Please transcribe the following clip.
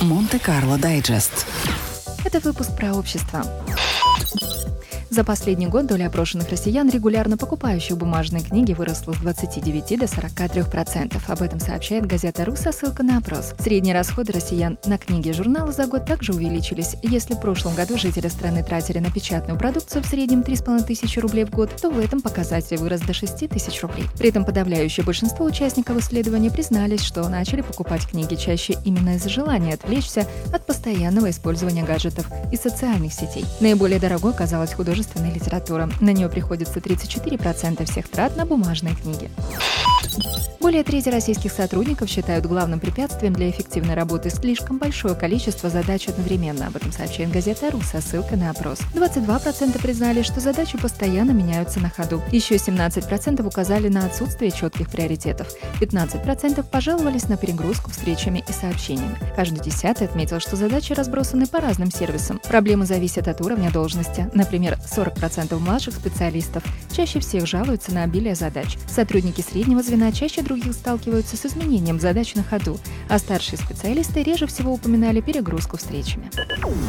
Монте-Карло Дайджест. Это выпуск про общество. За последний год доля опрошенных россиян, регулярно покупающих бумажные книги, выросла с 29 до 43%. Об этом сообщает газета «Ру» со ссылкой на опрос. Средние расходы россиян на книги и журналы за год также увеличились. Если в прошлом году жители страны тратили на печатную продукцию в среднем 3500 рублей в год, то в этом показатель вырос до 6000 рублей. При этом подавляющее большинство участников исследования признались, что начали покупать книги чаще именно из-за желания отвлечься от постоянного использования гаджетов и социальных сетей. Наиболее дорогой оказалась художественная литература. На нее приходится 34% всех трат на бумажные книги. Более трети российских сотрудников считают главным препятствием для эффективной работы слишком большое количество задач одновременно. Об этом сообщает газета «Ру» со ссылкой на опрос. 22% признали, что задачи постоянно меняются на ходу. Еще 17% указали на отсутствие четких приоритетов. 15% пожаловались на перегрузку встречами и сообщениями. Каждый 10-й отметил, что задачи разбросаны по разным сервисам. Проблемы зависят от уровня должности. Например, 40% младших специалистов чаще всех жалуются на обилие задач. Сотрудники среднего звена чаще других сталкиваются с изменением задач на ходу, а старшие специалисты реже всего упоминали перегрузку встречами.